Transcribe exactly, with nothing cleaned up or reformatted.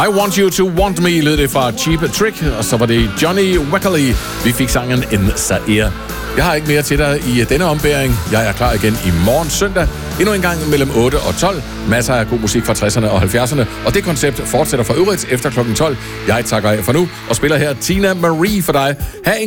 I Want You to Want Me lød det fra Cheap Trick, og så var det Johnny Wackerly. Vi fik sangen In Zaire. Jeg har ikke mere til dig i denne ombæring. Jeg er klar igen i morgen søndag. Endnu en gang mellem otte og tolv. Masser af god musik fra tresserne og halvfjerdserne. Og det koncept fortsætter for øvrigt efter klokken tolv. Jeg takker af for nu og spiller her Tina Marie for dig. Ha'